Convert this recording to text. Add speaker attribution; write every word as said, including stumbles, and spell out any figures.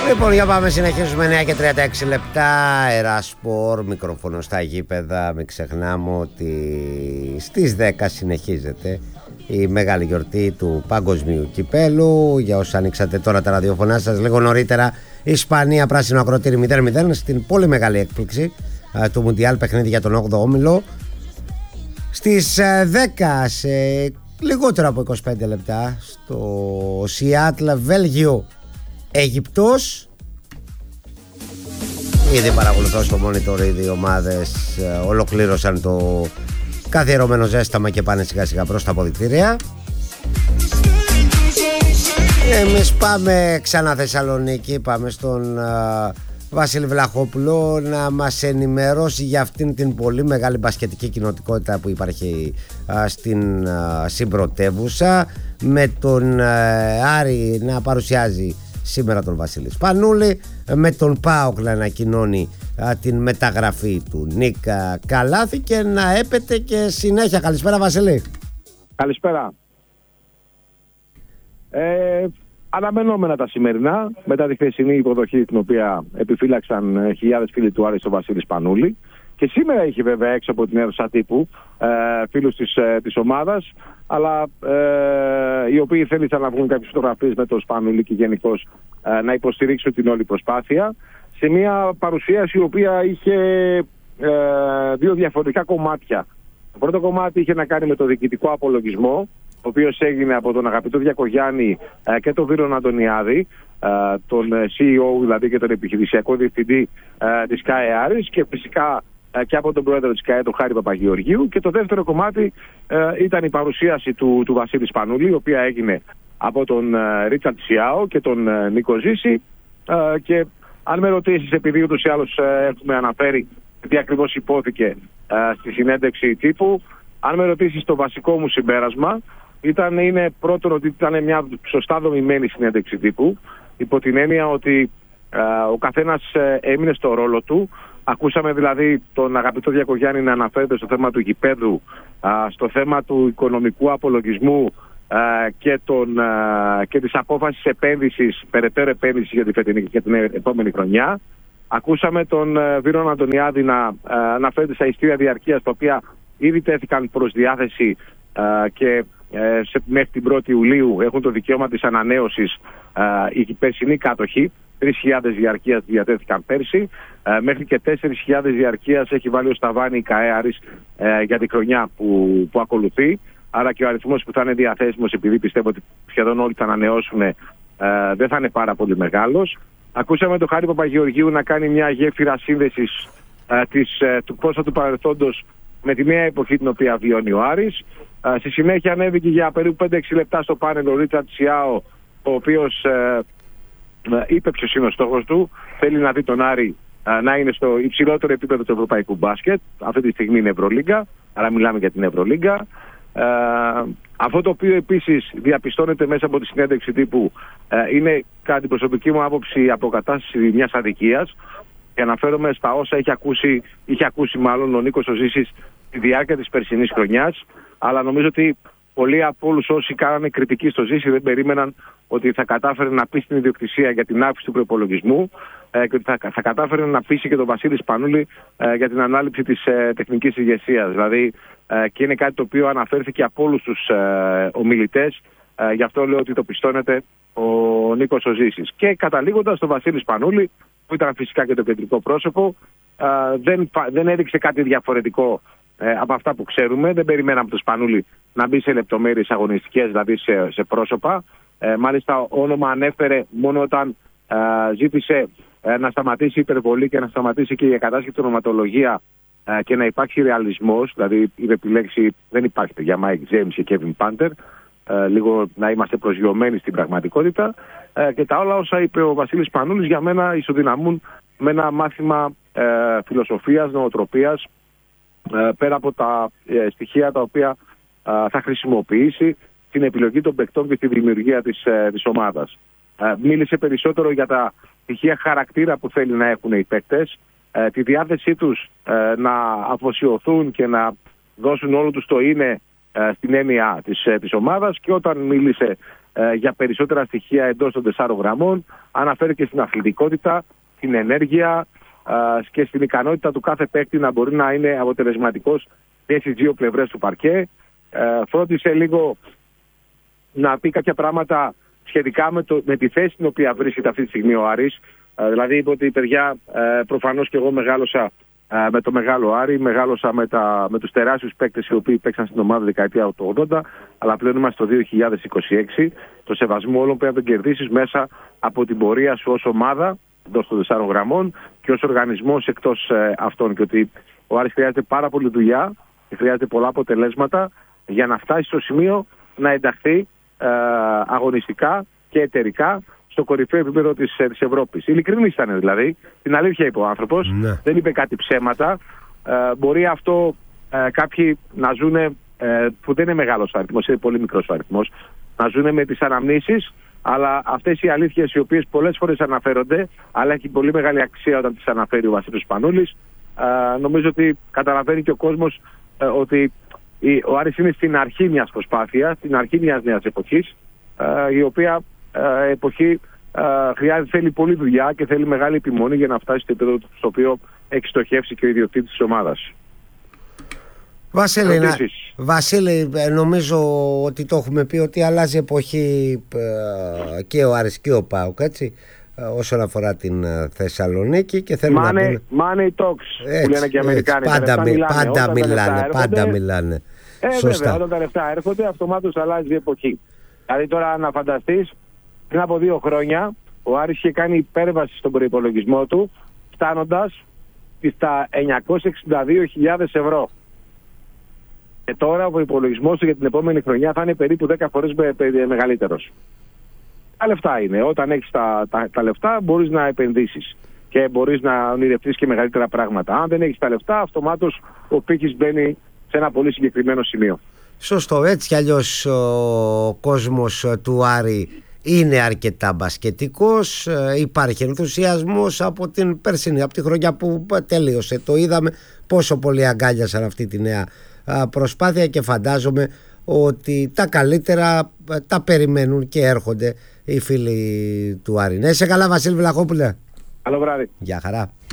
Speaker 1: Λοιπόν, για πάμε, συνεχίζουμε. Εννιά και τριάντα έξι λεπτά. Εράσπορ, μικρόφωνο στα γήπεδα. Μην ξεχνάμε ότι στις δέκα συνεχίζεται η μεγάλη γιορτή του Παγκοσμίου Κυπέλου. Για όσους ανοίξατε τώρα τα ραδιοφωνά σας, λίγο νωρίτερα, η Ισπανία πράσινο ακροτήρι μηδέν μηδέν στην πολύ μεγάλη έκπληξη α, του Μουντιάλ, παιχνίδι για τον όγδοο όμιλο. Στις α, δέκα, σε λιγότερο από είκοσι πέντε λεπτά, στο Σιάτλ, Βέλγιο Αίγυπτος. Ήδη παρακολουθώ στο monitor, οι δύο ομάδες ε, ολοκλήρωσαν το καθιερωμένο ζέσταμα και πάνε σιγά σιγά προς τα αποδυτήρια. Εμείς πάμε ξανά Θεσσαλονίκη, πάμε στον ε, Βασίλη Βλαχόπουλο να μας ενημερώσει για αυτήν την πολύ μεγάλη μπασκετική κοινοτικότητα που υπάρχει ε, στην ε, συμπρωτεύουσα, με τον ε, Άρη να παρουσιάζει σήμερα τον Βασίλη Σπανούλη, με τον ΠΑΟΚ να ανακοινώνει α, την μεταγραφή του Νίκα Καλάθη και να έπεται και συνέχεια. Καλησπέρα Βασίλη.
Speaker 2: Καλησπέρα. Ε, αναμενόμενα τα σημερινά, μετά τη χθεσινή υποδοχή την οποία επιφύλαξαν χιλιάδες φίλοι του Άρη στο Βασίλη Σπανούλη, και σήμερα είχε βέβαια έξω από την αίθουσα τύπου ε, φίλους της, ε, της ομάδας, αλλά ε, οι οποίοι θέλησαν να βγουν κάποιες φωτογραφίες με τον Σπανούλη και γενικώς ε, να υποστηρίξουν την όλη προσπάθεια, σε μια παρουσίαση η οποία είχε ε, δύο διαφορετικά κομμάτια. Το πρώτο κομμάτι είχε να κάνει με το διοικητικό απολογισμό, ο οποίος έγινε από τον αγαπητό Διακογιάννη ε, και τον Βίρον Αντωνιάδη, ε, τον σι ι ο δηλαδή και τον επιχειρησιακό διευθυντή ε, της ΚΑΕ Άρης, και φυσικά ε, και από τον πρόεδρο της ΚΑΕ, τον Χάρη Παπαγεωργίου. Και το δεύτερο κομμάτι ε, ήταν η παρουσίαση του, του Βασίλη Σπανούλη, η οποία έγινε από τον ε, Ρίτσαρντ Σιάο και τον ε, Νίκο Ζήση. Ε, και αν με ρωτήσεις, επειδή ούτως ή άλλως ε, έχουμε αναφέρει τι ακριβώς υπόθηκε ε, στη συνέντευξη τύπου, αν με ρωτήσεις, το βασικό μου συμπέρασμα ήταν, είναι πρώτον ότι ήταν μια σωστά δομημένη συνέντευξη τύπου, υπό την έννοια ότι ε, ο καθένας ε, έμεινε στο ρόλο του. Ακούσαμε δηλαδή τον αγαπητό Διακογιάννη να αναφέρεται στο θέμα του γηπέδου, ε, στο θέμα του οικονομικού απολογισμού ε, και, τον, ε, και της απόφασης επένδυσης, περαιτέρω επένδυσης για, τη φετινή, για την επόμενη χρονιά. Ακούσαμε τον ε, Βίρον Αντωνιάδη να ε, αναφέρεται στα ειστήρια διαρκείας, τα οποία ήδη τέθηκαν προς διάθεση ε, και ε, σε, μέχρι την πρώτη Ιουλίου έχουν το δικαίωμα της ανανέωσης ε, οι περσινοί κάτοχοι. τρεις χιλιάδες διαρκείας διατέθηκαν πέρσι, ε, μέχρι και τέσσερις χιλιάδες διαρκείας έχει βάλει ως ταβάνι η ΚΑΕ Άρης ε, για την χρονιά που, που ακολουθεί. Άρα και ο αριθμός που θα είναι διαθέσιμος, επειδή πιστεύω ότι σχεδόν όλοι θα ανανεώσουν, ε, δεν θα είναι πάρα πολύ μεγάλος. Ακούσαμε τον Χάρη Παπαγεωργίου να κάνει μια γέφυρα σύνδεσης ε, της, ε, του πόσα του παρελθόντος με τη νέα εποχή την οποία βιώνει ο Άρης. Ε, στη συνέχεια ανέβηκε για περίπου πέντε έξι λεπτά στο πάνελ ο Ρίτσαρντ Σιάο, ο οποίος ε, ε, είπε ποιος είναι ο στόχος του. Θέλει να δει τον Άρη ε, να είναι στο υψηλότερο επίπεδο του ευρωπαϊκού μπάσκετ. Αυτή τη στιγμή είναι Ευρωλίγκα, άρα μιλάμε για την Ευρωλίγκα. Ε, αυτό το οποίο επίσης διαπιστώνεται μέσα από τη συνέντευξη τύπου ε, είναι, κατά την προσωπική μου άποψη, αποκατάσταση μιας αδικίας, και αναφέρομαι στα όσα είχε ακούσει, είχε ακούσει μάλλον ο Νίκος ο Ζήσης στη διάρκεια της περσινής χρονιάς, αλλά νομίζω ότι πολλοί από όλους όσοι κάνανε κριτική στο Ζήση δεν περίμεναν ότι θα κατάφερε να πείσει την ιδιοκτησία για την αύξηση του προϋπολογισμού ε, και ότι θα, θα κατάφερε να πείσει και τον Βασίλη Σπανούλη ε, για την ανάληψη της ε, τεχνικής ηγεσίας. Δηλαδή, ε, και είναι κάτι το οποίο αναφέρθηκε από όλους τους ε, ομιλητές, ε, γι' αυτό λέω ότι το πιστώνεται ο Νίκος ο Ζήσης. Και καταλήγοντας, τον Βασίλη Σπανούλη, που ήταν φυσικά και το κεντρικό πρόσωπο, ε, δεν, δεν έδειξε κάτι διαφορετικό ε, από αυτά που ξέρουμε. Δεν περιμέναμε τον Σπανούλη να μπει σε λεπτομέρειες αγωνιστικές, δηλαδή σε, σε πρόσωπα. Ε, μάλιστα, όνομα ανέφερε μόνο όταν ε, ζήτησε ε, να σταματήσει η υπερβολή και να σταματήσει και η εκατάσχετη ονοματολογία ε, και να υπάρξει ρεαλισμός. Δηλαδή, είπε επιλέξει, δεν υπάρχει για Mike James και Kevin Panther. Ε, λίγο να είμαστε προσγειωμένοι στην πραγματικότητα. Ε, και τα όλα όσα είπε ο Βασίλης Σπανούλης για μένα ισοδυναμούν με ένα μάθημα ε, φιλοσοφίας, νοοτροπίας, ε, πέρα από τα ε, στοιχεία τα οποία ε, θα χρησιμοποιήσει στην επιλογή των παικτών και στη δημιουργία της, ε, της ομάδας. Ε, μίλησε περισσότερο για τα στοιχεία χαρακτήρα που θέλει να έχουν οι παίκτες, ε, τη διάθεσή τους ε, να αφοσιωθούν και να δώσουν όλο τους το είναι ε, στην έννοια της, ε, της ομάδας, και όταν μίλησε ε, για περισσότερα στοιχεία εντός των τεσσάρων γραμμών. Αναφέρει και στην αθλητικότητα, την ενέργεια ε, και στην ικανότητα του κάθε παίκτη να μπορεί να είναι αποτελεσματικός και στις δύο πλευρές του παρκέ. Ε, φρόντισε λίγο να πει κάποια πράγματα σχετικά με, το, με τη θέση την οποία βρίσκεται αυτή τη στιγμή ο Άρης. Ε, δηλαδή είπε ότι παιδιά, ε, προφανώς και εγώ μεγάλωσα ε, με το μεγάλο Άρη, μεγάλωσα με, τα, με τους τεράστιους παίκτες οι οποίοι παίξαν στην ομάδα δεκαετία του ογδόντα, αλλά πλέον είμαστε το δύο χιλιάδες είκοσι έξι. Το σεβασμό όλων πρέπει να τον κερδίσεις μέσα από την πορεία σου ως ομάδα εντός των τεσσάρων γραμμών και ως οργανισμός εκτός ε, αυτών. Και ότι ο Άρης χρειάζεται πάρα πολλή δουλειά και χρειάζεται πολλά αποτελέσματα για να φτάσει στο σημείο να ενταχθεί ε, αγωνιστικά και εταιρικά στο κορυφαίο επίπεδο της, της Ευρώπης. Ειλικρινής ήταν δηλαδή. Την αλήθεια είπε ο άνθρωπος. Ναι. Δεν είπε κάτι ψέματα. Ε, μπορεί αυτό ε, κάποιοι να ζουνε, ε, που δεν είναι μεγάλος ο αριθμός, είναι πολύ μικρός ο αριθμός, να ζουνε με τις αναμνήσεις, αλλά αυτές οι αλήθειες οι οποίες πολλές φορές αναφέρονται, αλλά έχει πολύ μεγάλη αξία όταν τις αναφέρει ο Βασίλης Σπανούλης, ε, νομίζω ότι καταλαβαίνει και ο κόσμος ε, ότι η, ο Άρης είναι στην αρχή μιας προσπάθειας, στην αρχή μιας νέας εποχής, ε, η οποία ε, εποχή ε, χρειάζεται, θέλει πολλή δουλειά και θέλει μεγάλη επιμονή για να φτάσει στο επίπεδο στο οποίο έχει στοχεύσει και ο ιδιοκτήτης της ομάδας.
Speaker 1: Βασίλη, να, Βασίλη, νομίζω ότι το έχουμε πει ότι αλλάζει εποχή ε, και ο Άρης και ο ΠΑΟΚ, έτσι, ε, όσον αφορά την ε, Θεσσαλονίκη και θέλουν
Speaker 2: money,
Speaker 1: να πούνε...
Speaker 2: Money talks, έτσι, που λένε και οι Αμερικάνοι.
Speaker 1: Πάντα, μι,
Speaker 2: μιλάνε,
Speaker 1: πάντα μιλάνε,
Speaker 2: έρχονται,
Speaker 1: πάντα μιλάνε.
Speaker 2: Ε,
Speaker 1: Σωστά.
Speaker 2: Βέβαια, όταν τα λεφτά έρχονται, αυτομάτως αλλάζει η εποχή. Δηλαδή τώρα να φανταστείς, πριν από δύο χρόνια, ο Άρης είχε κάνει υπέρβαση στον προϋπολογισμό του, φτάνοντας στα εννιακόσιες εξήντα δύο χιλιάδες ευρώ. Και τώρα ο υπολογισμός του για την επόμενη χρονιά θα είναι περίπου δέκα φορές μεγαλύτερος. Τα λεφτά είναι. Όταν έχεις τα, τα, τα λεφτά μπορείς να επενδύσεις και μπορείς να ονειρευτείς και μεγαλύτερα πράγματα. Αν δεν έχεις τα λεφτά, αυτομάτως ο πύχης μπαίνει σε ένα πολύ συγκεκριμένο σημείο.
Speaker 1: Σωστό. Έτσι κι αλλιώς ο κόσμος του Άρη είναι αρκετά μπασκετικός. Υπάρχει ενθουσιασμός από την περσινή, από τη χρονιά που τελείωσε. Το είδαμε πόσο πολύ αγκάλιασαν αυτή τη νέα προσπάθεια και φαντάζομαι ότι τα καλύτερα τα περιμένουν και έρχονται οι φίλοι του Άρη. Να είσαι καλά, Βασίλη Βλαχόπουλε.
Speaker 2: Καλό βράδυ.
Speaker 1: Γεια χαρά.